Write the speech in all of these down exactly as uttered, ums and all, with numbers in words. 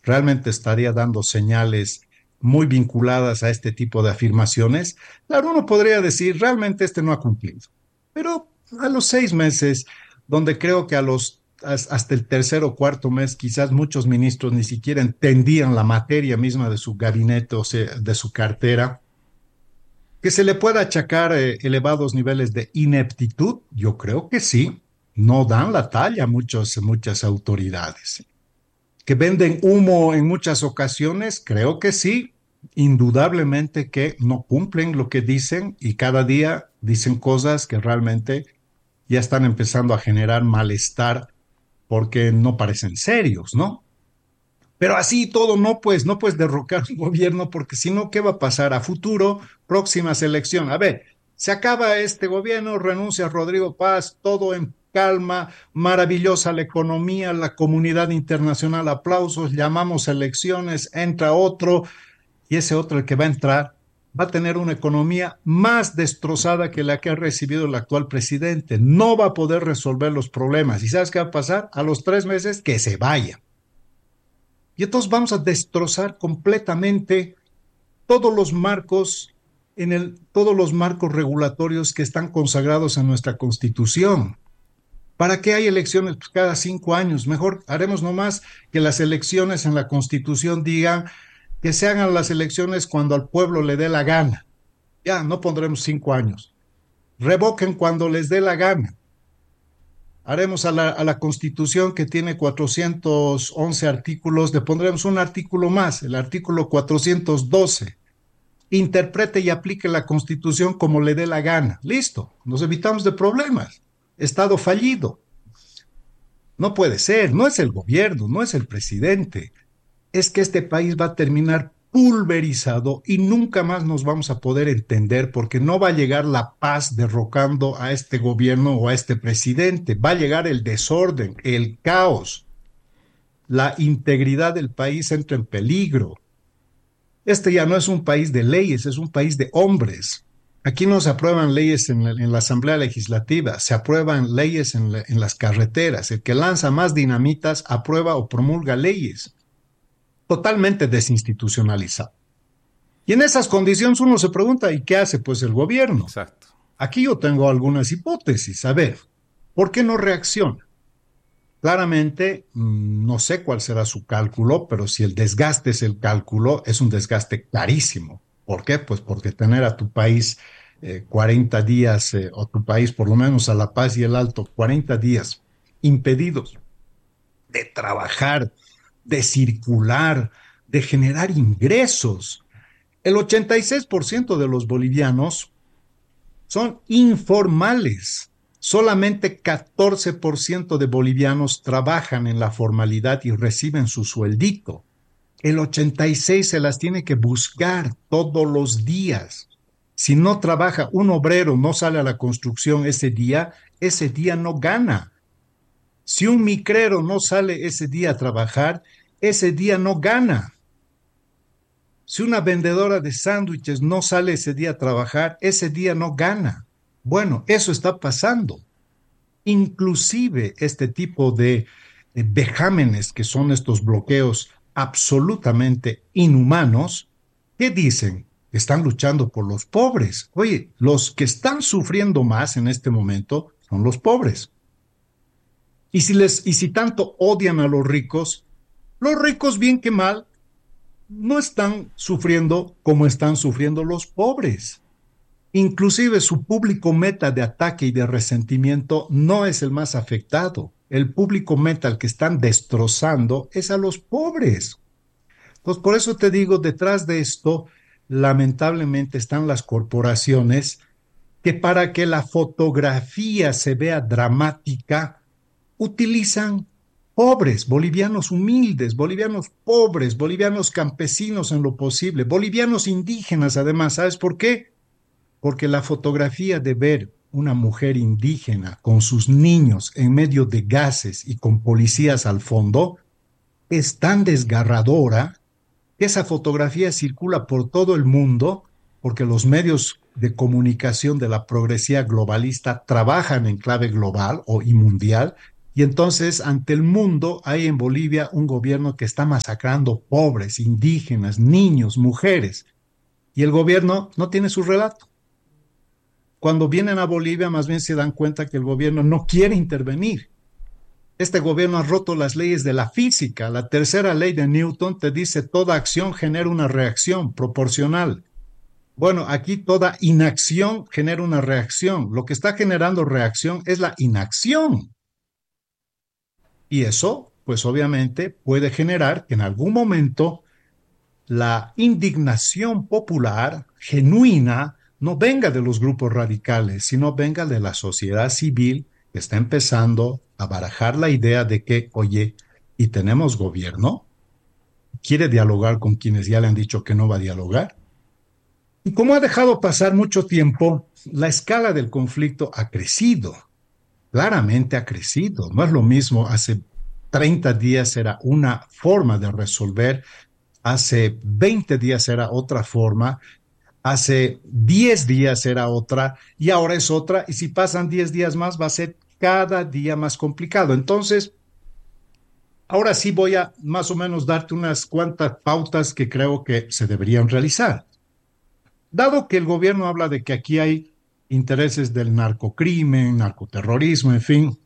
realmente estaría dando señales muy vinculadas a este tipo de afirmaciones, claro, uno podría decir, realmente este no ha cumplido. Pero a los seis meses, donde creo que a los has- hasta el tercer o cuarto mes, quizás muchos ministros ni siquiera entendían la materia misma de su gabinete, o sea, de su cartera, que se le pueda achacar eh, elevados niveles de ineptitud, yo creo que sí, no dan la talla muchos, muchas autoridades. Que venden humo en muchas ocasiones, creo que sí, indudablemente que no cumplen lo que dicen y cada día dicen cosas que realmente ya están empezando a generar malestar porque no parecen serios, ¿no? Pero así todo no, pues, no puedes derrocar un gobierno porque si no, ¿qué va a pasar a futuro? Próxima selección. A ver, se acaba este gobierno, renuncia Rodrigo Paz, todo en calma, maravillosa la economía, la comunidad internacional, aplausos, llamamos a elecciones, entra otro y ese otro, el que va a entrar, va a tener una economía más destrozada que la que ha recibido el actual presidente. No va a poder resolver los problemas. ¿Y sabes qué va a pasar? A los tres meses que se vaya. Y entonces vamos a destrozar completamente todos los marcos en el, todos los marcos regulatorios que están consagrados en nuestra Constitución. ¿Para qué hay elecciones pues, cada cinco años? Mejor haremos nomás que las elecciones en la Constitución digan que se hagan las elecciones cuando al pueblo le dé la gana. Ya, no pondremos cinco años. Revoquen cuando les dé la gana. Haremos a la, a la Constitución que tiene cuatrocientos once artículos, le pondremos un artículo más, el artículo cuatrocientos doce. Interprete y aplique la Constitución como le dé la gana. Listo, nos evitamos de problemas. Estado fallido. No puede ser, no es el gobierno, no es el presidente. Es que este país va a terminar pulverizado y nunca más nos vamos a poder entender porque no va a llegar la paz derrocando a este gobierno o a este presidente. Va a llegar el desorden, el caos. La integridad del país entra en peligro. Este ya no es un país de leyes, es un país de hombres. Aquí no se aprueban leyes en la, en la Asamblea Legislativa, se aprueban leyes en, la, en las carreteras. El que lanza más dinamitas aprueba o promulga leyes. Totalmente desinstitucionalizado. Y en esas condiciones uno se pregunta, ¿y qué hace pues el gobierno? Exacto. Aquí yo tengo algunas hipótesis. A ver, ¿por qué no reacciona? Claramente, mm, no sé cuál será su cálculo, pero si el desgaste es el cálculo, es un desgaste clarísimo. ¿Por qué? Pues porque tener a tu país eh, cuarenta días, eh, o tu país, por lo menos a La Paz y el Alto, cuarenta días impedidos de trabajar, de circular, de generar ingresos. El ochenta y seis por ciento de los bolivianos son informales. Solamente catorce por ciento de bolivianos trabajan en la formalidad y reciben su sueldito. El ochenta y seis por ciento se las tiene que buscar todos los días. Si no trabaja un obrero, no sale a la construcción ese día, ese día no gana. Si un micrero no sale ese día a trabajar, ese día no gana. Si una vendedora de sándwiches no sale ese día a trabajar, ese día no gana. Bueno, eso está pasando. Inclusive este tipo de, de vejámenes que son estos bloqueos absolutamente inhumanos, ¿qué dicen? Están luchando por los pobres. Oye, los que están sufriendo más en este momento son los pobres. Y si les, y si tanto odian a los ricos, los ricos bien que mal no están sufriendo como están sufriendo los pobres. Inclusive su público meta de ataque y de resentimiento no es el más afectado. El público meta al que están destrozando es a los pobres. Entonces, por eso te digo, detrás de esto, lamentablemente están las corporaciones que para que la fotografía se vea dramática, utilizan pobres, bolivianos humildes, bolivianos pobres, bolivianos campesinos en lo posible, bolivianos indígenas además. ¿Sabes por qué? Porque la fotografía de ver una mujer indígena con sus niños en medio de gases y con policías al fondo es tan desgarradora que esa fotografía circula por todo el mundo porque los medios de comunicación de la progresía globalista trabajan en clave global o y mundial Y entonces, ante el mundo, hay en Bolivia un gobierno que está masacrando pobres, indígenas, niños, mujeres, y el gobierno no tiene su relato. Cuando vienen a Bolivia, más bien se dan cuenta que el gobierno no quiere intervenir. Este gobierno ha roto las leyes de la física. La tercera ley de Newton te dice toda acción genera una reacción proporcional. Bueno, aquí toda inacción genera una reacción. Lo que está generando reacción es la inacción. Y eso, pues obviamente, puede generar que en algún momento la indignación popular genuina no venga de los grupos radicales, sino venga de la sociedad civil que está empezando a barajar la idea de que, oye, y tenemos gobierno, quiere dialogar con quienes ya le han dicho que no va a dialogar. Y como ha dejado pasar mucho tiempo, la escala del conflicto ha crecido, claramente ha crecido. No es lo mismo, hace treinta días era una forma de resolver, hace veinte días era otra forma, hace diez días era otra y ahora es otra. Y si pasan diez días más va a ser cada día más complicado. Entonces, ahora sí voy a más o menos darte unas cuantas pautas que creo que se deberían realizar. Dado que el gobierno habla de que aquí hay intereses del narcocrimen, narcoterrorismo, en fin,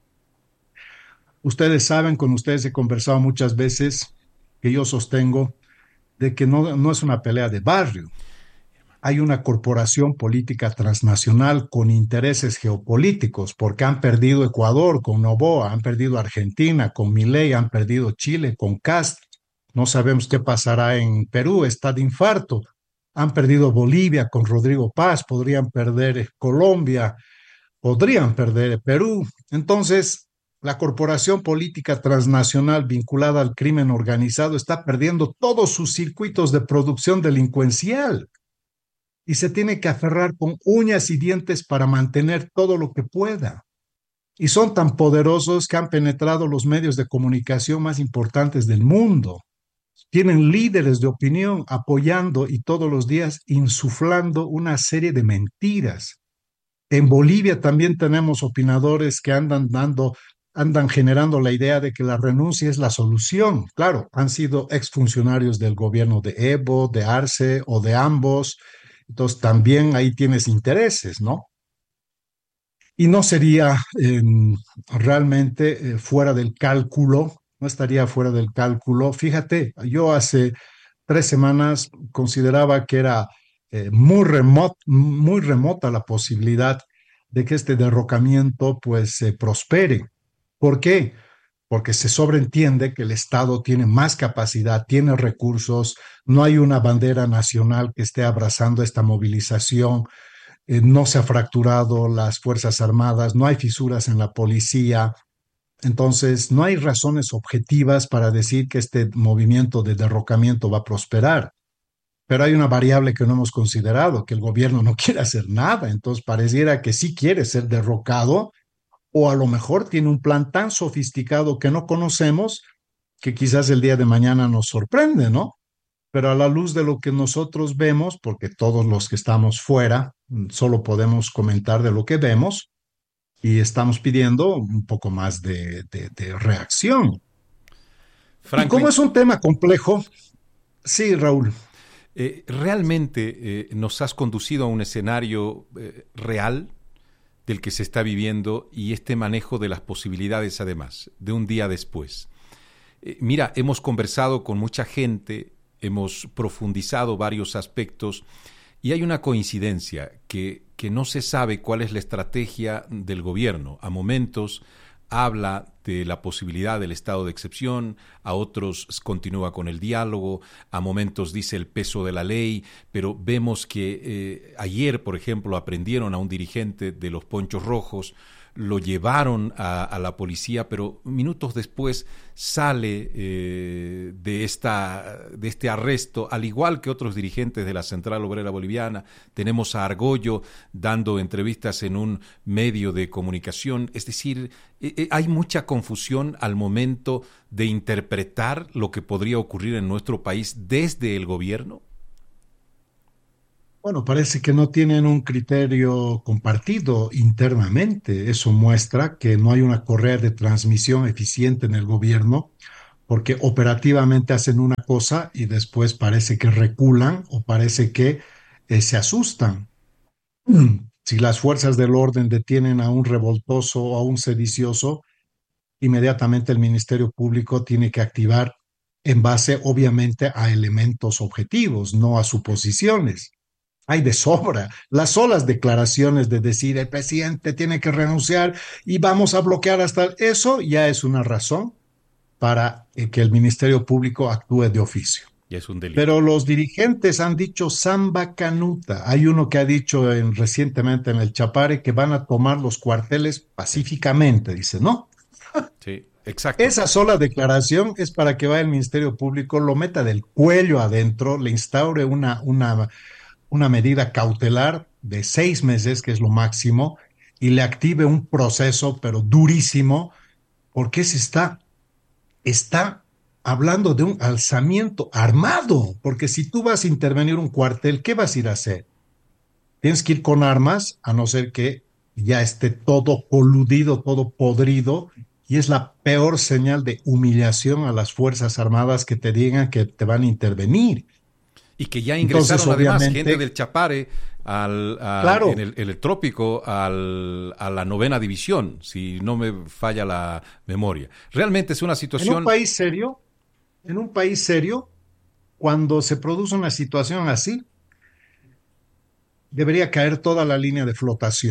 ustedes saben, con ustedes he conversado muchas veces que yo sostengo de que no, no es una pelea de barrio. Hay una corporación política transnacional con intereses geopolíticos, porque han perdido Ecuador con Noboa, han perdido Argentina con Milei, han perdido Chile con Kast. No sabemos qué pasará en Perú, está de infarto. Han perdido Bolivia con Rodrigo Paz, podrían perder Colombia, podrían perder Perú. Entonces, la corporación política transnacional vinculada al crimen organizado está perdiendo todos sus circuitos de producción delincuencial y se tiene que aferrar con uñas y dientes para mantener todo lo que pueda. Y son tan poderosos que han penetrado los medios de comunicación más importantes del mundo. Tienen líderes de opinión apoyando y todos los días insuflando una serie de mentiras. En Bolivia también tenemos opinadores que andan dando, andan generando la idea de que la renuncia es la solución. Claro, han sido exfuncionarios del gobierno de Evo, de Arce o de ambos. Entonces también ahí tienes intereses, ¿no? Y no sería eh, realmente eh, fuera del cálculo, no estaría fuera del cálculo. Fíjate, yo hace tres semanas consideraba que era eh, muy remot, muy remota la posibilidad de que este derrocamiento pues se prospere. ¿Por qué? Porque se sobreentiende que el Estado tiene más capacidad, tiene recursos, no hay una bandera nacional que esté abrazando esta movilización, eh, no se ha fracturado las Fuerzas Armadas, no hay fisuras en la policía. Entonces, no hay razones objetivas para decir que este movimiento de derrocamiento va a prosperar. Pero hay una variable que no hemos considerado, que el gobierno no quiere hacer nada. Entonces, pareciera que sí quiere ser derrocado o a lo mejor tiene un plan tan sofisticado que no conocemos que quizás el día de mañana nos sorprende, ¿no? Pero a la luz de lo que nosotros vemos, porque todos los que estamos fuera mm, solo podemos comentar de lo que vemos y estamos pidiendo un poco más de, de, de reacción. Y como Franklin, es un tema complejo, sí, Raúl, eh, realmente eh, nos has conducido a un escenario eh, real del que se está viviendo y este manejo de las posibilidades, además, de un día después. Eh, mira, hemos conversado con mucha gente, hemos profundizado varios aspectos y hay una coincidencia que, que no se sabe cuál es la estrategia del gobierno. A momentos habla de la posibilidad del estado de excepción, a otros continúa con el diálogo, a momentos dice el peso de la ley, pero vemos que eh, ayer, por ejemplo, aprendieron a un dirigente de los Ponchos Rojos, lo llevaron a, a la policía, pero minutos después sale eh, de, esta, de este arresto, al igual que otros dirigentes de la Central Obrera Boliviana. Tenemos a Argollo dando entrevistas en un medio de comunicación. Es decir, eh, hay mucha confusión al momento de interpretar lo que podría ocurrir en nuestro país desde el gobierno. Bueno, parece que no tienen un criterio compartido internamente. Eso muestra que no hay una correa de transmisión eficiente en el gobierno, porque operativamente hacen una cosa y después parece que reculan o parece que eh, se asustan. Mm. Si las fuerzas del orden detienen a un revoltoso o a un sedicioso, inmediatamente el Ministerio Público tiene que activar en base, obviamente, a elementos objetivos, no a suposiciones. Hay de sobra las solas declaraciones de decir el presidente tiene que renunciar y vamos a bloquear hasta eso, ya es una razón para eh, que el Ministerio Público actúe de oficio. Y es un delito. Pero los dirigentes han dicho samba canuta. Hay uno que ha dicho en, recientemente en el Chapare que van a tomar los cuarteles pacíficamente, dice, ¿no? Sí, exacto. Esa sola declaración es para que vaya el Ministerio Público, lo meta del cuello adentro, le instaure una, una, una medida cautelar de seis meses, que es lo máximo, y le active un proceso, pero durísimo, porque se está, está hablando de un alzamiento armado, porque si tú vas a intervenir un cuartel, ¿qué vas a ir a hacer? Tienes que ir con armas, a no ser que ya esté todo coludido, todo podrido, y es la peor señal de humillación a las Fuerzas Armadas que te digan que te van a intervenir. Y que ya ingresaron Entonces, además obviamente, gente del Chapare al, al, claro, en, el, en el trópico al, a la novena división, si no me falla la memoria. Realmente es una situación... en un país serio, en un país serio, cuando se produce una situación así, debería caer toda la línea de flotación.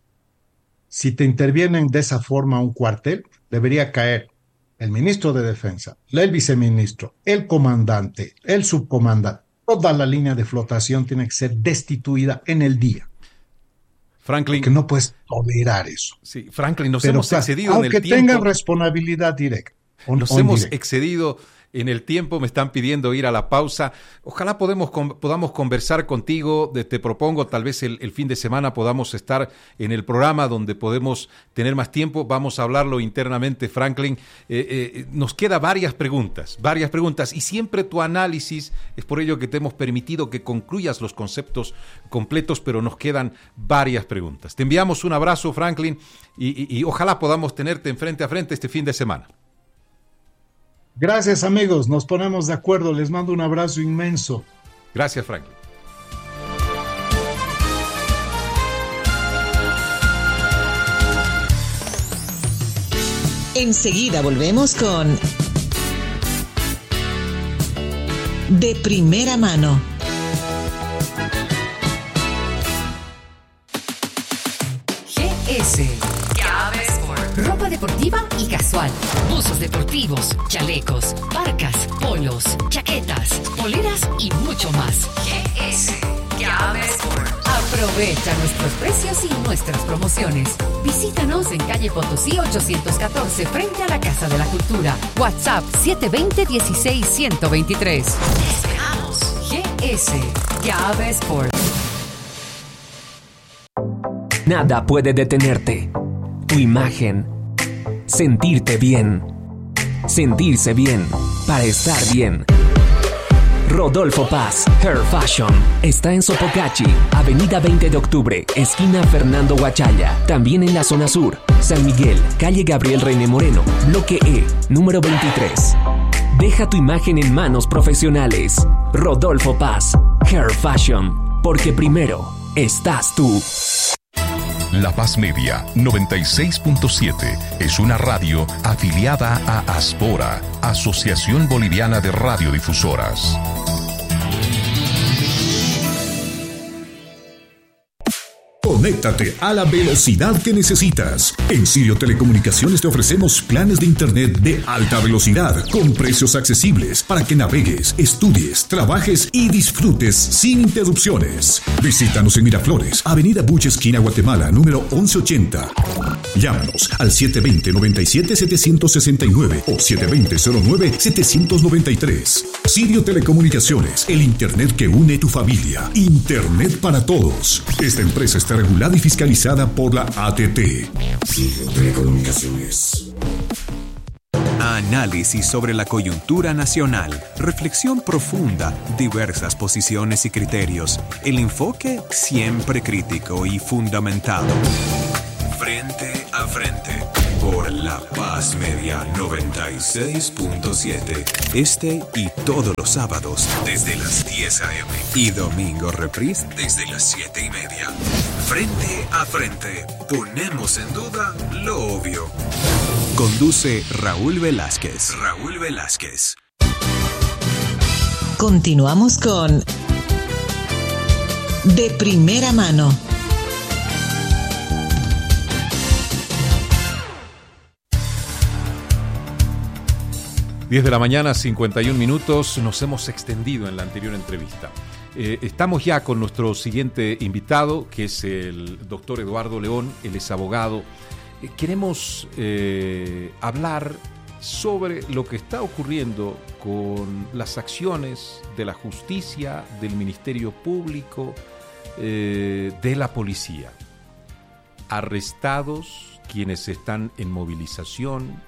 Si te intervienen de esa forma un cuartel, debería caer el ministro de Defensa, el viceministro, el comandante, el subcomandante. Toda la línea de flotación tiene que ser destituida en el día. Franklin, porque no puedes tolerar eso. Sí, Franklin, nos Pero, hemos claro, excedido en el aunque tiempo. tengan responsabilidad directa. On, Nos on hemos directo. excedido en el tiempo, me están pidiendo ir a la pausa. Ojalá podemos, con, podamos conversar contigo. De, te propongo, tal vez el, el fin de semana podamos estar en el programa donde podemos tener más tiempo. Vamos a hablarlo internamente, Franklin. Eh, eh, nos queda varias preguntas, varias preguntas. Y siempre tu análisis, es por ello que te hemos permitido que concluyas los conceptos completos, pero nos quedan varias preguntas. Te enviamos un abrazo, Franklin, y, y, y ojalá podamos tenerte en frente a frente este fin de semana. Gracias, amigos. Nos ponemos de acuerdo. Les mando un abrazo inmenso. Gracias, Franklin. Enseguida volvemos con De Primera Mano. G S ropa deportiva y casual, buzos deportivos, chalecos, parcas, polos, chaquetas, poleras y mucho más. G S Gave Sport. Aprovecha nuestros precios y nuestras promociones. Visítanos en calle Potosí ochocientos catorce frente a la Casa de la Cultura. WhatsApp siete dos cero, uno seis, uno dos tres. Te esperamos. G S Gave Sport. Nada puede detenerte. Tu imagen, sentirte bien, sentirse bien, para estar bien. Rodolfo Paz, Hair Fashion, está en Sopocachi, avenida veinte de octubre, esquina Fernando Huachalla, también en la zona sur, San Miguel, calle Gabriel René Moreno, bloque E, número veintitrés. Deja tu imagen en manos profesionales. Rodolfo Paz, Hair Fashion, porque primero estás tú. La Paz Media noventa y seis punto siete es una radio afiliada a Aspora, Asociación Boliviana de Radiodifusoras. Conéctate a la velocidad que necesitas. En Sirio Telecomunicaciones te ofrecemos planes de internet de alta velocidad con precios accesibles para que navegues, estudies, trabajes y disfrutes sin interrupciones. Visítanos en Miraflores, Avenida Buche, esquina Guatemala, número once ochenta. Llámanos al siete dos cero, nueve siete, siete seis nueve o siete dos cero, cero nueve, siete nueve tres. Sirio Telecomunicaciones, el internet que une tu familia. Internet para todos. Esta empresa está regulada y fiscalizada por la A T T. Sirio Telecomunicaciones. Análisis sobre la coyuntura nacional, reflexión profunda, diversas posiciones y criterios, el enfoque siempre crítico y fundamentado. Frente a frente, por La Paz Media noventa y seis punto siete. Este y todos los sábados desde las diez a eme y domingo reprise desde las siete y media. Frente a frente, ponemos en duda lo obvio. Conduce Raúl Velázquez. Raúl Velázquez. Continuamos con De Primera Mano. diez de la mañana, cincuenta y un minutos. Nos hemos extendido en la anterior entrevista. Eh, estamos ya con nuestro siguiente invitado, que es el doctor Eduardo León. Él es abogado. Eh, queremos eh, hablar sobre lo que está ocurriendo con las acciones de la justicia, del Ministerio Público, eh, de la policía. Arrestados quienes están en movilización,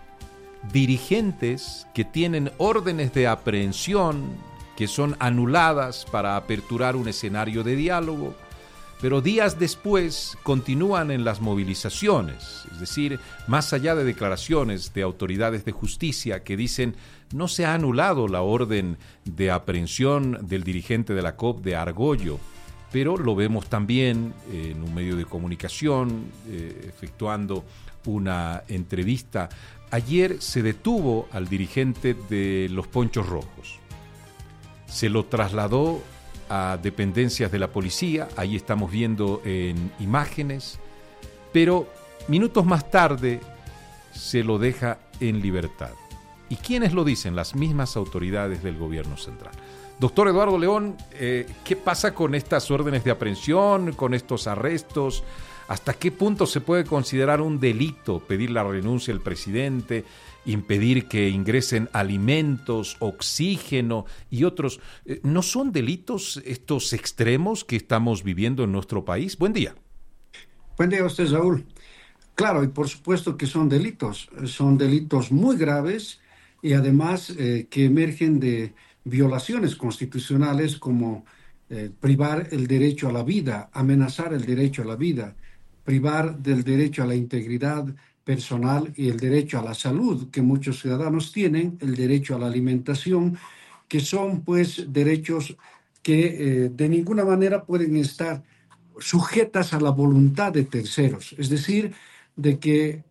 dirigentes que tienen órdenes de aprehensión que son anuladas para aperturar un escenario de diálogo, pero días después continúan en las movilizaciones. Es decir, más allá de declaraciones de autoridades de justicia que dicen no se ha anulado la orden de aprehensión del dirigente de la C O P de Argollo, pero lo vemos también en un medio de comunicación eh, efectuando una entrevista. Ayer se detuvo al dirigente de los Ponchos Rojos. Se lo trasladó a dependencias de la policía, ahí estamos viendo en imágenes, pero minutos más tarde se lo deja en libertad. ¿Y quiénes lo dicen? Las mismas autoridades del gobierno central. Doctor Eduardo León, eh, ¿qué pasa con estas órdenes de aprehensión, con estos arrestos? ¿Hasta qué punto se puede considerar un delito pedir la renuncia del presidente, impedir que ingresen alimentos, oxígeno y otros? ¿No son delitos estos extremos que estamos viviendo en nuestro país? Buen día. Buen día a usted, Raúl. Claro, y por supuesto que son delitos. Son delitos muy graves y además eh, que emergen de violaciones constitucionales como eh, privar el derecho a la vida, amenazar el derecho a la vida, privar del derecho a la integridad personal y el derecho a la salud que muchos ciudadanos tienen, el derecho a la alimentación, que son pues derechos que eh, de ninguna manera pueden estar sujetas a la voluntad de terceros. Es decir, de que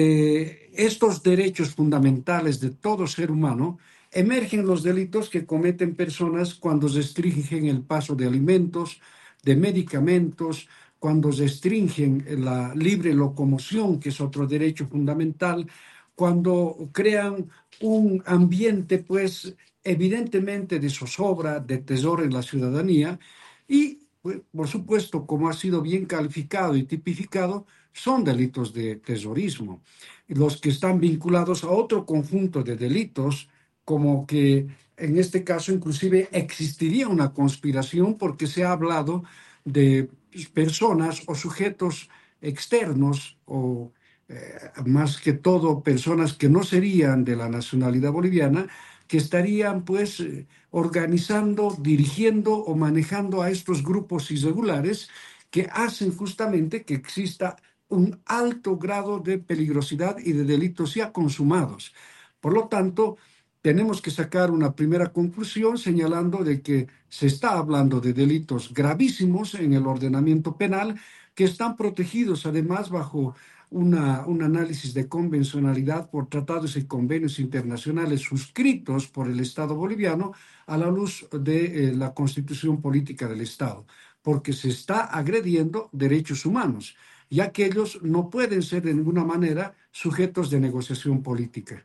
de estos derechos fundamentales de todo ser humano emergen los delitos que cometen personas cuando restringen el paso de alimentos, de medicamentos, cuando restringen la libre locomoción, que es otro derecho fundamental, cuando crean un ambiente, pues, evidentemente de zozobra, de terror en la ciudadanía, y, pues, por supuesto, como ha sido bien calificado y tipificado, son delitos de terrorismo. Los que están vinculados a otro conjunto de delitos, como que en este caso inclusive existiría una conspiración porque se ha hablado de personas o sujetos externos o eh, más que todo personas que no serían de la nacionalidad boliviana, que estarían pues eh, organizando, dirigiendo o manejando a estos grupos irregulares que hacen justamente que exista un alto grado de peligrosidad y de delitos ya consumados. Por lo tanto, tenemos que sacar una primera conclusión señalando de que se está hablando de delitos gravísimos en el ordenamiento penal que están protegidos además bajo una, un análisis de convencionalidad por tratados y convenios internacionales suscritos por el Estado boliviano a la luz de eh, la Constitución Política del Estado, porque se está agrediendo derechos humanos y aquellos no pueden ser de ninguna manera sujetos de negociación política.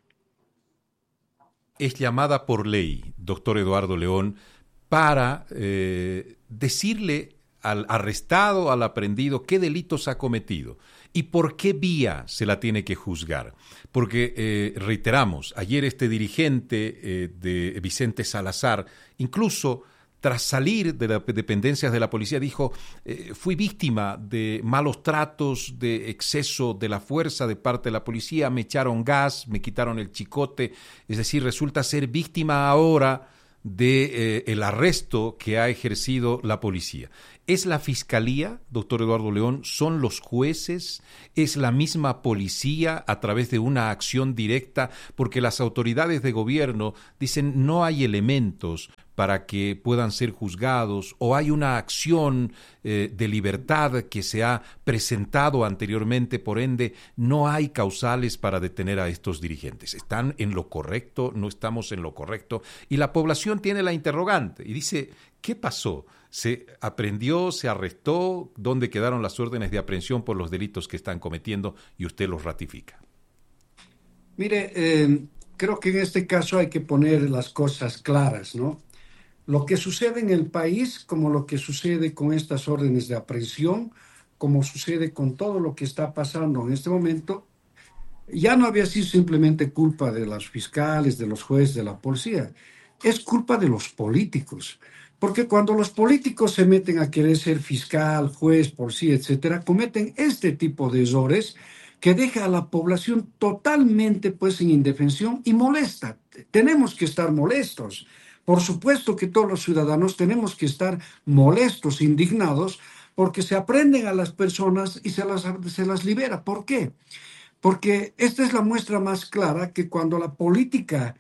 Es llamada por ley, doctor Eduardo León, para eh, decirle al arrestado, al aprehendido, qué delitos ha cometido y por qué vía se la tiene que juzgar. Porque, eh, reiteramos, ayer este dirigente eh, de Vicente Salazar incluso tras salir de las dependencias de la policía, dijo, eh, fui víctima de malos tratos, de exceso de la fuerza de parte de la policía, me echaron gas, me quitaron el chicote, es decir, resulta ser víctima ahora de eh, el arresto que ha ejercido la policía. ¿Es la fiscalía, doctor Eduardo León? ¿Son los jueces? ¿Es la misma policía a través de una acción directa? Porque las autoridades de gobierno dicen no hay elementos para que puedan ser juzgados, o hay una acción eh, de libertad que se ha presentado anteriormente, por ende no hay causales para detener a estos dirigentes. ¿Están en lo correcto? ¿No estamos en lo correcto? Y la población tiene la interrogante y dice, ¿qué pasó? ¿Se aprendió, se arrestó? ¿Dónde quedaron las órdenes de aprehensión por los delitos que están cometiendo? Y usted los ratifica. Mire, eh, creo que en este caso hay que poner las cosas claras, ¿no? Lo que sucede en el país, como lo que sucede con estas órdenes de aprehensión, como sucede con todo lo que está pasando en este momento, ya no había sido simplemente culpa de los fiscales, de los jueces, de la policía, es culpa de los políticos. Porque cuando los políticos se meten a querer ser fiscal, juez, policía, etcétera, cometen este tipo de errores que deja a la población totalmente pues en indefensión y molesta. Tenemos que estar molestos. Por supuesto que todos los ciudadanos tenemos que estar molestos, indignados, porque se aprenden a las personas y se las, se las libera. ¿Por qué? Porque esta es la muestra más clara que cuando la política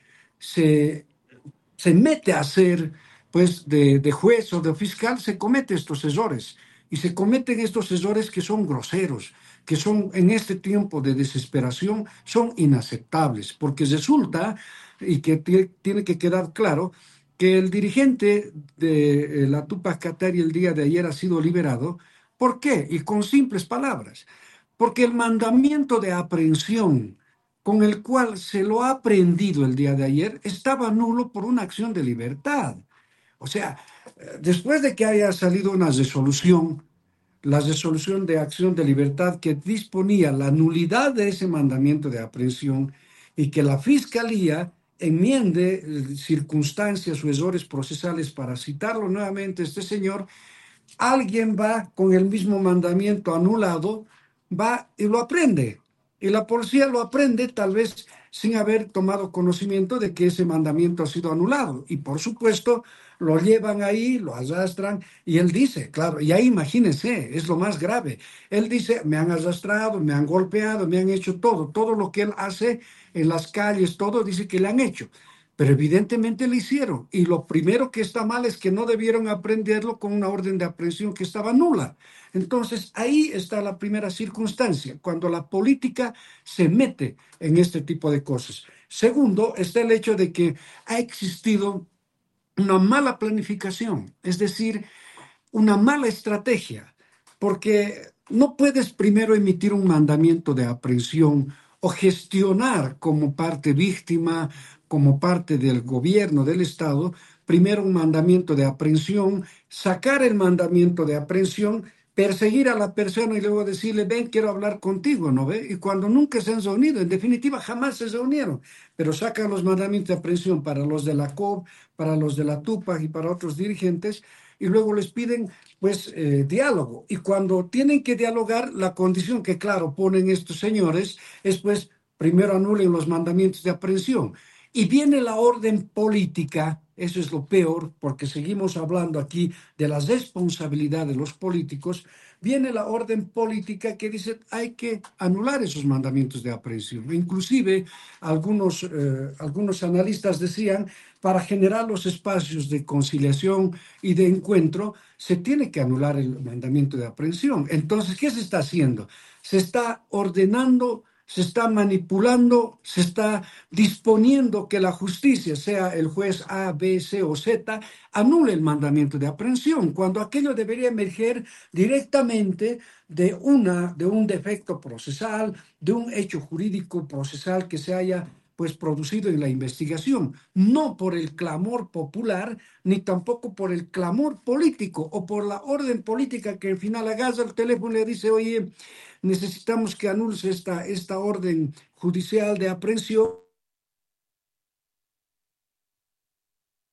se, se mete a ser pues, de, de juez o de fiscal, se cometen estos errores. Y se cometen estos errores que son groseros, que son en este tiempo de desesperación, son inaceptables, porque resulta, y que t- tiene que quedar claro, que el dirigente de la Tupac Katari el día de ayer ha sido liberado. ¿Por qué? Y con simples palabras. Porque el mandamiento de aprehensión con el cual se lo ha aprehendido el día de ayer estaba nulo por una acción de libertad. O sea, después de que haya salido una resolución, la resolución de acción de libertad que disponía la nulidad de ese mandamiento de aprehensión y que la Fiscalía enmiende eh, circunstancias o errores procesales para citarlo nuevamente este señor, alguien va con el mismo mandamiento anulado, va y lo aprende. Y la policía lo aprende tal vez sin haber tomado conocimiento de que ese mandamiento ha sido anulado. Y por supuesto, lo llevan ahí, lo arrastran, y él dice, claro, y ahí imagínense, es lo más grave. Él dice, me han arrastrado, me han golpeado, me han hecho todo, todo lo que él hace en las calles, todo dice que le han hecho. Pero evidentemente lo hicieron. Y lo primero que está mal es que no debieron aprenderlo con una orden de aprehensión que estaba nula. Entonces, ahí está la primera circunstancia, cuando la política se mete en este tipo de cosas. Segundo, está el hecho de que ha existido una mala planificación, es decir, una mala estrategia, porque no puedes primero emitir un mandamiento de aprehensión o gestionar como parte víctima, como parte del gobierno del Estado, primero un mandamiento de aprehensión, sacar el mandamiento de aprehensión, perseguir a la persona y luego decirle, ven, quiero hablar contigo, ¿no ve? Y cuando nunca se han reunido, en definitiva, jamás se reunieron, pero sacan los mandamientos de aprehensión para los de la C O B, para los de la Tupac y para otros dirigentes, y luego les piden, pues, eh, diálogo. Y cuando tienen que dialogar, la condición que, claro, ponen estos señores es, pues, primero anulen los mandamientos de aprehensión. Y viene la orden política, eso es lo peor, porque seguimos hablando aquí de la responsabilidad de los políticos, viene la orden política que dice hay que anular esos mandamientos de aprehensión. Inclusive algunos, eh, algunos analistas decían, para generar los espacios de conciliación y de encuentro, se tiene que anular el mandamiento de aprehensión. Entonces, ¿qué se está haciendo? Se está ordenando, se está manipulando, se está disponiendo que la justicia, sea el juez A, B, C o Z, anule el mandamiento de aprehensión, cuando aquello debería emerger directamente de, una, de un defecto procesal, de un hecho jurídico procesal que se haya pues producido en la investigación, no por el clamor popular, ni tampoco por el clamor político o por la orden política que al final agarra el teléfono y le dice, oye, necesitamos que anules esta, esta orden judicial de aprehensión.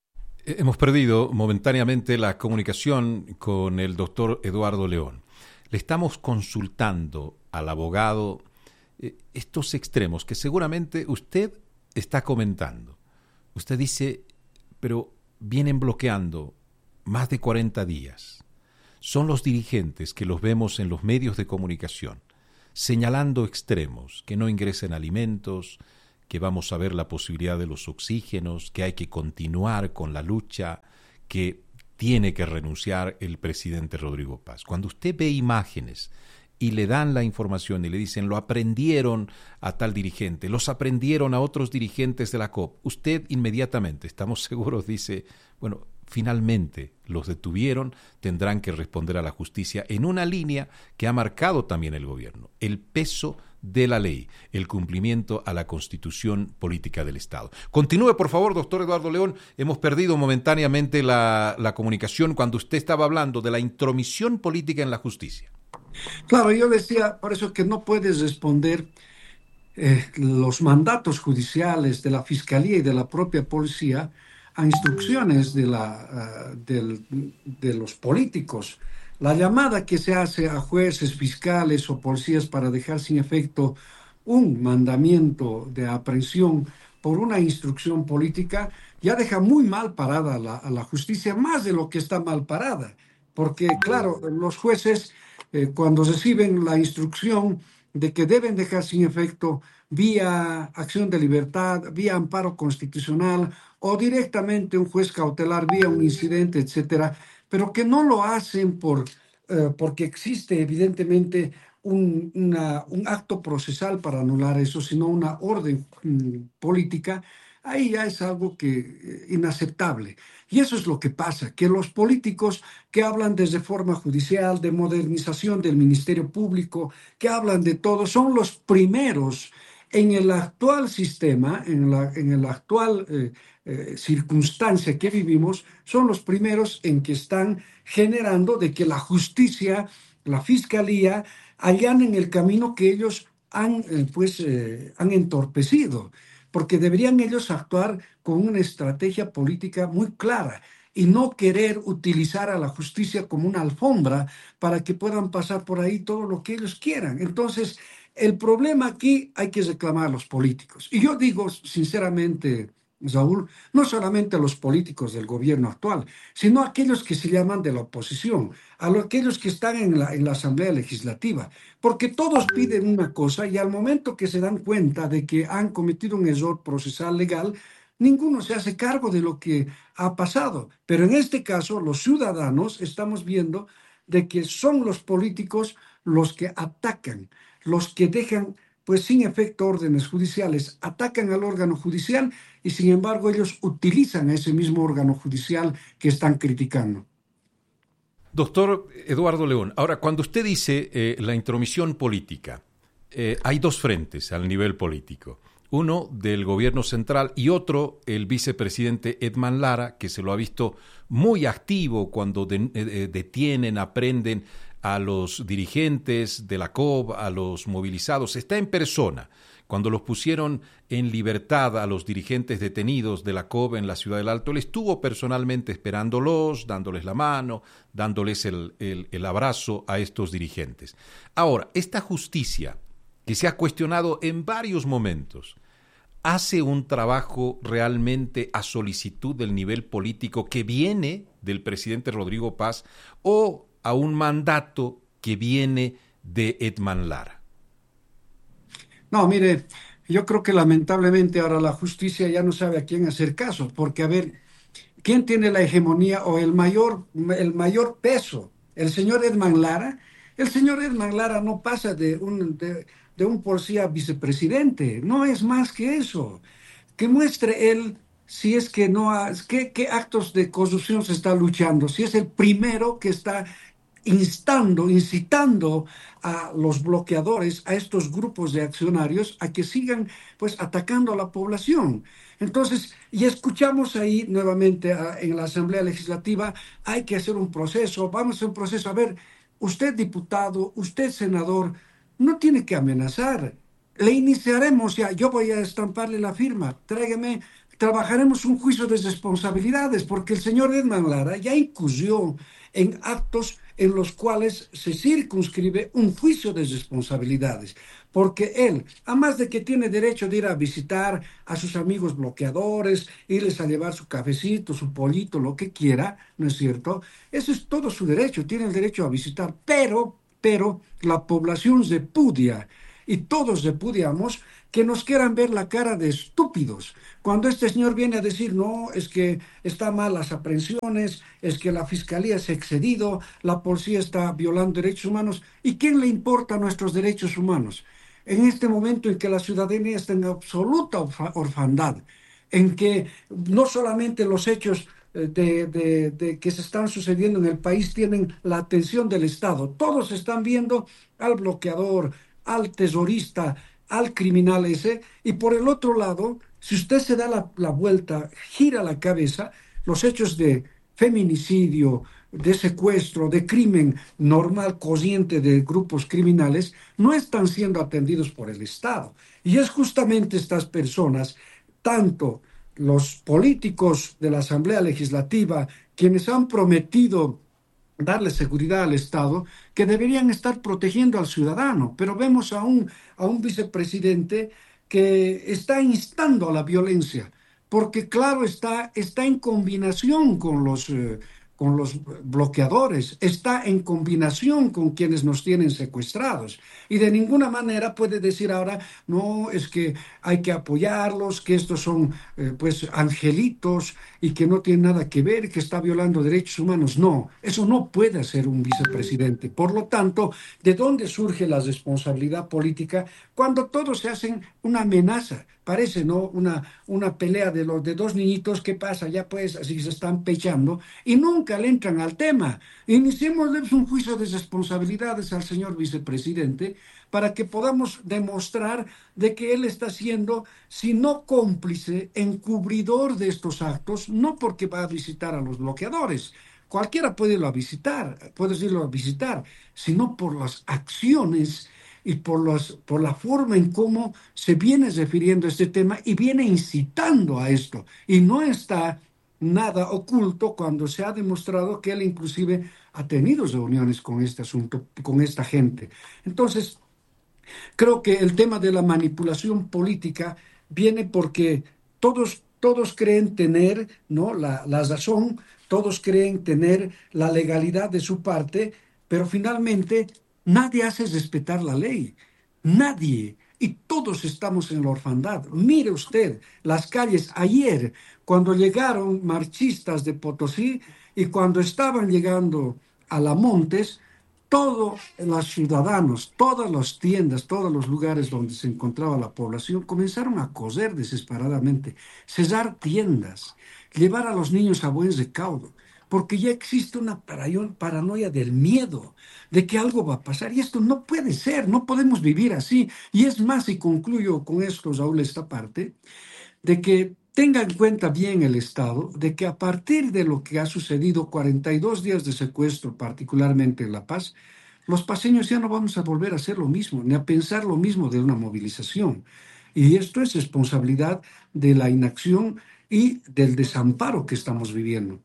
Hemos perdido momentáneamente la comunicación con el doctor Eduardo León. Le estamos consultando al abogado eh, estos extremos que seguramente usted está comentando. Usted dice, pero vienen bloqueando más de cuarenta días. Son los dirigentes que los vemos en los medios de comunicación, señalando extremos, que no ingresen alimentos, que vamos a ver la posibilidad de los oxígenos, que hay que continuar con la lucha, que tiene que renunciar el presidente Rodrigo Paz. Cuando usted ve imágenes y le dan la información y le dicen, lo aprendieron a tal dirigente, los aprendieron a otros dirigentes de la C O P, usted inmediatamente, estamos seguros, dice, bueno, finalmente los detuvieron, tendrán que responder a la justicia en una línea que ha marcado también el gobierno, el peso de la ley, el cumplimiento a la Constitución Política del Estado. Continúe, por favor, doctor Eduardo León. Hemos perdido momentáneamente la, la comunicación cuando usted estaba hablando de la intromisión política en la justicia. Claro, yo decía, por eso que no puedes responder eh, los mandatos judiciales de la Fiscalía y de la propia policía a instrucciones de, la, uh, del, de los políticos. La llamada que se hace a jueces, fiscales o policías para dejar sin efecto un mandamiento de aprehensión por una instrucción política ya deja muy mal parada a la, a la justicia, más de lo que está mal parada. Porque, claro, los jueces, eh, cuando reciben la instrucción de que deben dejar sin efecto vía acción de libertad, vía amparo constitucional o directamente un juez cautelar vía un incidente, etcétera, pero que no lo hacen por, eh, porque existe evidentemente un, una, un acto procesal para anular eso, sino una orden mm, política, ahí ya es algo que eh, inaceptable. Y eso es lo que pasa, que los políticos que hablan de reforma judicial, de modernización del Ministerio Público, que hablan de todo, son los primeros en el actual sistema, en la, en el actual eh, eh, circunstancia que vivimos, son los primeros en que están generando de que la justicia, la fiscalía, allanen el camino que ellos han, eh, pues, eh, han entorpecido, porque deberían ellos actuar con una estrategia política muy clara y no querer utilizar a la justicia como una alfombra para que puedan pasar por ahí todo lo que ellos quieran. Entonces, el problema aquí hay que reclamar a los políticos. Y yo digo sinceramente, Saúl, no solamente a los políticos del gobierno actual, sino a aquellos que se llaman de la oposición, a los, aquellos que están en la, en la Asamblea Legislativa, porque todos piden una cosa y al momento que se dan cuenta de que han cometido un error procesal legal, ninguno se hace cargo de lo que ha pasado. Pero en este caso, los ciudadanos estamos viendo de que son los políticos los que atacan, los que dejan pues sin efecto órdenes judiciales, atacan al órgano judicial y sin embargo ellos utilizan a ese mismo órgano judicial que están criticando. Doctor Eduardo León, ahora cuando usted dice eh, la intromisión política, eh, hay dos frentes al nivel político. Uno del gobierno central y otro el vicepresidente Edman Lara, que se lo ha visto muy activo cuando de, eh, detienen, aprenden a los dirigentes de la C O B, a los movilizados. Está en persona. Cuando los pusieron en libertad a los dirigentes detenidos de la C O B en la Ciudad del Alto, él estuvo personalmente esperándolos, dándoles la mano, dándoles el, el, el abrazo a estos dirigentes. Ahora, esta justicia que se ha cuestionado en varios momentos, hace un trabajo realmente a solicitud del nivel político que viene del presidente Rodrigo Paz o a un mandato que viene de Edman Lara. No, mire, yo creo que lamentablemente ahora la justicia ya no sabe a quién hacer caso, porque a ver, ¿quién tiene la hegemonía o el mayor, el mayor peso? ¿El señor Edman Lara? El señor Edman Lara no pasa de un, de, de un policía vicepresidente, no es más que eso. Que muestre él si es que no ha, qué, qué actos de corrupción se está luchando, si es el primero que está instando, incitando a los bloqueadores, a estos grupos de accionarios, a que sigan pues atacando a la población. Entonces, y escuchamos ahí nuevamente a, en la Asamblea Legislativa, hay que hacer un proceso, vamos a hacer un proceso. A ver, usted diputado, usted senador, no tiene que amenazar. Le iniciaremos ya, yo voy a estamparle la firma, tráigame trabajaremos un juicio de responsabilidades, porque el señor Edman Lara ya incurrió en actos en los cuales se circunscribe un juicio de responsabilidades, porque él, además de que tiene derecho de ir a visitar a sus amigos bloqueadores, irles a llevar su cafecito, su pollito, lo que quiera, ¿no es cierto? Ese es todo su derecho, tiene el derecho a visitar, pero, pero la población repudia, y todos repudiamos, que nos quieran ver la cara de estúpidos. Cuando este señor viene a decir, no, es que está mal las aprehensiones, es que la fiscalía se ha excedido, la policía está violando derechos humanos, ¿y quién le importa nuestros derechos humanos? En este momento en que la ciudadanía está en absoluta orfandad, en que no solamente los hechos de, de, de que se están sucediendo en el país tienen la atención del Estado, todos están viendo al bloqueador, al terrorista, al criminal ese, y por el otro lado, si usted se da la, la vuelta, gira la cabeza, los hechos de feminicidio, de secuestro, de crimen normal, corriente de grupos criminales, no están siendo atendidos por el Estado. Y es justamente estas personas, tanto los políticos de la Asamblea Legislativa, quienes han prometido darle seguridad al Estado, que deberían estar protegiendo al ciudadano, pero vemos a un, a un vicepresidente que está instando a la violencia, porque claro está, está en combinación con los, eh, con los bloqueadores, está en combinación con quienes nos tienen secuestrados, y de ninguna manera puede decir ahora, no, es que hay que apoyarlos, que estos son eh, pues angelitos y que no tienen nada que ver, que está violando derechos humanos. No, eso no puede ser un vicepresidente. Por lo tanto, ¿de dónde surge la responsabilidad política cuando todos se hacen una amenaza? Parece, ¿no? Una, una pelea de los de dos niñitos, ¿qué pasa? Ya pues, así se están pechando y nunca le entran al tema. Iniciémosles un juicio de responsabilidades al señor vicepresidente para que podamos demostrar de que él está siendo, si no cómplice, encubridor de estos actos, no porque va a visitar a los bloqueadores. Cualquiera puede irlo a visitar, puede irlo a visitar, sino por las acciones y por, los, por la forma en cómo se viene refiriendo a este tema y viene incitando a esto. Y no está nada oculto cuando se ha demostrado que él inclusive ha tenido reuniones con este asunto, con esta gente. Entonces, creo que el tema de la manipulación política viene porque todos, todos creen tener, ¿no?, la, la razón, todos creen tener la legalidad de su parte, pero finalmente nadie hace respetar la ley, nadie, y todos estamos en la orfandad. Mire usted las calles ayer, cuando llegaron marchistas de Potosí y cuando estaban llegando a La Montes, todos los ciudadanos, todas las tiendas, todos los lugares donde se encontraba la población comenzaron a correr desesperadamente, cerrar tiendas, llevar a los niños a buen recaudo, porque ya existe una paranoia del miedo, de que algo va a pasar, y esto no puede ser, no podemos vivir así. Y es más, y concluyo con esto, Saúl, esta parte, de que tenga en cuenta bien el Estado, de que a partir de lo que ha sucedido, cuarenta y dos días de secuestro, particularmente en La Paz, los paseños ya no vamos a volver a hacer lo mismo, ni a pensar lo mismo de una movilización. Y esto es responsabilidad de la inacción y del desamparo que estamos viviendo.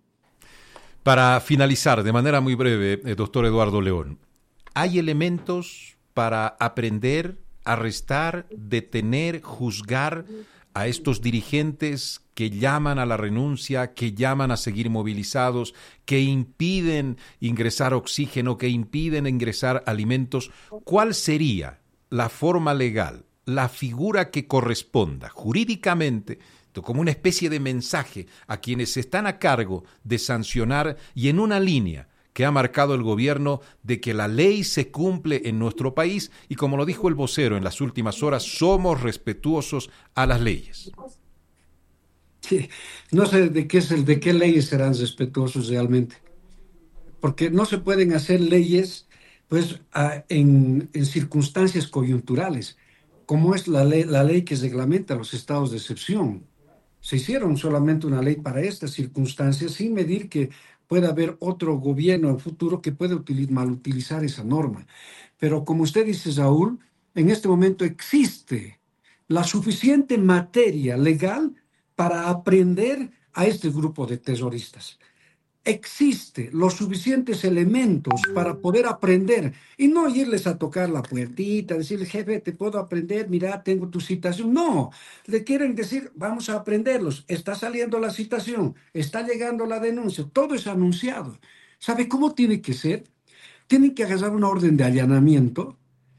Para finalizar, de manera muy breve, eh, doctor Eduardo León, ¿hay elementos para aprender, arrestar, detener, juzgar a estos dirigentes que llaman a la renuncia, que llaman a seguir movilizados, que impiden ingresar oxígeno, que impiden ingresar alimentos? ¿Cuál sería la forma legal, la figura que corresponda jurídicamente, como una especie de mensaje a quienes están a cargo de sancionar y en una línea que ha marcado el gobierno de que la ley se cumple en nuestro país y, como lo dijo el vocero en las últimas horas, somos respetuosos a las leyes? Sí, no sé de qué, es el, de qué leyes serán respetuosos realmente, porque no se pueden hacer leyes pues, a, en, en circunstancias coyunturales, como es la ley, la ley que reglamenta los estados de excepción. Se hicieron solamente una ley para estas circunstancias sin medir que pueda haber otro gobierno en el futuro que pueda util- malutilizar esa norma. Pero como usted dice, Saúl, en este momento existe la suficiente materia legal para aprender a este grupo de terroristas. Existe los suficientes elementos para poder aprender y no irles a tocar la puertita, decirle, jefe, te puedo aprender, mira, tengo tu citación. No, le quieren decir, vamos a aprenderlos. Está saliendo la citación, está llegando la denuncia, todo es anunciado. ¿Sabe cómo tiene que ser? Tienen que agarrar una orden de allanamiento,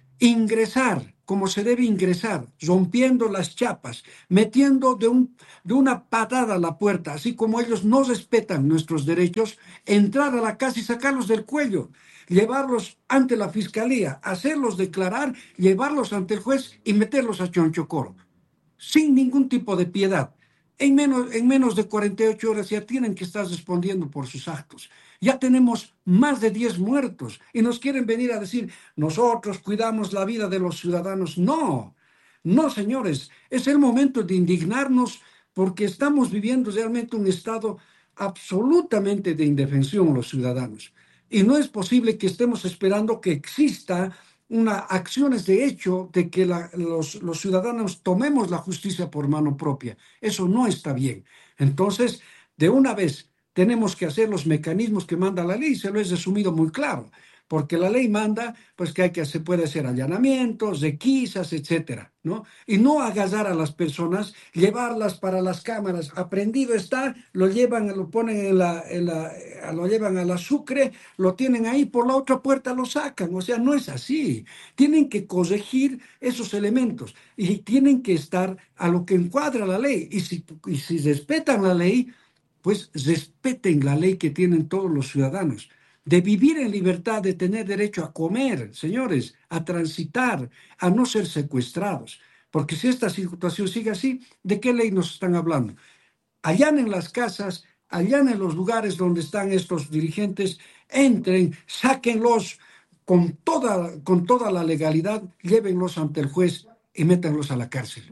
ingresar como se debe ingresar, rompiendo las chapas, metiendo de, un, de una patada a la puerta, así como ellos no respetan nuestros derechos, entrar a la casa y sacarlos del cuello, llevarlos ante la fiscalía, hacerlos declarar, llevarlos ante el juez y meterlos a Chonchocoro, sin ningún tipo de piedad. En menos, en menos de cuarenta y ocho horas ya tienen que estar respondiendo por sus actos. Ya tenemos más de diez muertos y nos quieren venir a decir, nosotros cuidamos la vida de los ciudadanos. No, no, señores, es el momento de indignarnos porque estamos viviendo realmente un estado absolutamente de indefensión los ciudadanos. Y no es posible que estemos esperando que exista una acciones de hecho de que la, los, los ciudadanos tomemos la justicia por mano propia. Eso no está bien. Entonces, de una vez tenemos que hacer los mecanismos que manda la ley, se lo he resumido muy claro, porque la ley manda pues que hay que se puede hacer allanamientos, requisas, etcétera, ¿no? Y no agasar a las personas, llevarlas para las cámaras, aprendido está, lo llevan, lo ponen en la, en la lo llevan a la Sucre, lo tienen ahí, por la otra puerta lo sacan, o sea, no es así. Tienen que corregir esos elementos y tienen que estar a lo que encuadra la ley, y si, y si respetan la ley, pues respeten la ley que tienen todos los ciudadanos, de vivir en libertad, de tener derecho a comer, señores, a transitar, a no ser secuestrados. Porque si esta situación sigue así, ¿de qué ley nos están hablando? Allanen las casas, allanen los lugares donde están estos dirigentes, entren, sáquenlos con toda, con toda la legalidad, llévenlos ante el juez y métanlos a la cárcel.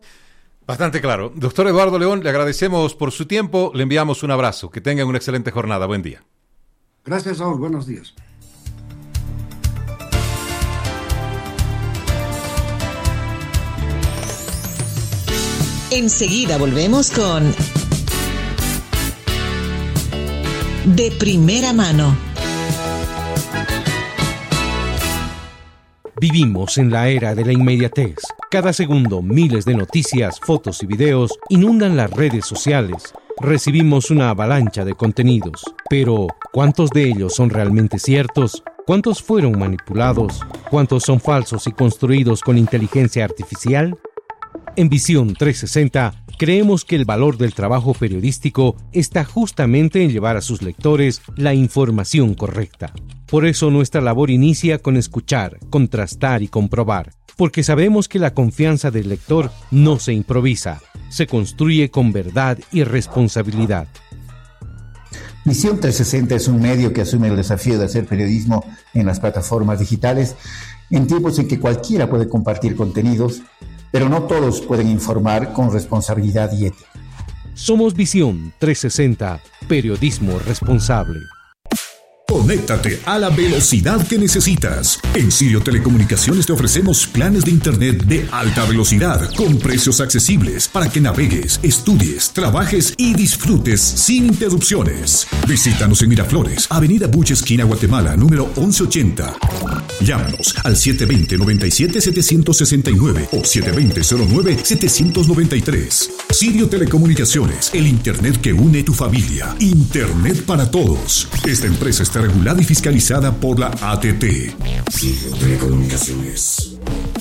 Bastante claro. Doctor Eduardo León, le agradecemos por su tiempo, le enviamos un abrazo, que tengan una excelente jornada, buen día. Gracias, Saúl, buenos días. Enseguida volvemos con De Primera Mano. Vivimos en la era de la inmediatez. Cada segundo, miles de noticias, fotos y videos inundan las redes sociales. Recibimos una avalancha de contenidos. Pero, ¿cuántos de ellos son realmente ciertos? ¿Cuántos fueron manipulados? ¿Cuántos son falsos y construidos con inteligencia artificial? En Visión trescientos sesenta, creemos que el valor del trabajo periodístico está justamente en llevar a sus lectores la información correcta. Por eso nuestra labor inicia con escuchar, contrastar y comprobar, porque sabemos que la confianza del lector no se improvisa, se construye con verdad y responsabilidad. Visión trescientos sesenta es un medio que asume el desafío de hacer periodismo en las plataformas digitales, en tiempos en que cualquiera puede compartir contenidos, pero no todos pueden informar con responsabilidad y ética. Somos Visión trescientos sesenta, periodismo responsable. Conéctate a la velocidad que necesitas. En Sirio Telecomunicaciones te ofrecemos planes de internet de alta velocidad con precios accesibles para que navegues, estudies, trabajes y disfrutes sin interrupciones. Visítanos en Miraflores, Avenida Buche, esquina Guatemala, número once ochenta. Llámanos al siete dos cero, nueve siete, siete seis nueve o siete dos cero, cero nueve, siete nueve tres. Sirio Telecomunicaciones, el internet que une tu familia. Internet para todos. Esta empresa está regulada y fiscalizada por la A T T. Sirio Telecomunicaciones.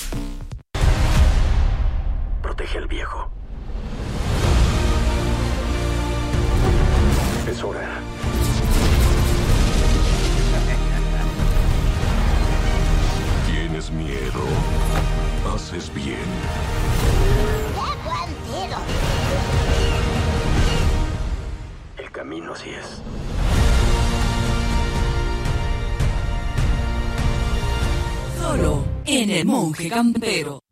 Protege al viejo. Es hora. ¿Tienes miedo? Haces bien. ¡Qué buen tiro! El camino así es. Solo en El Monje Campero.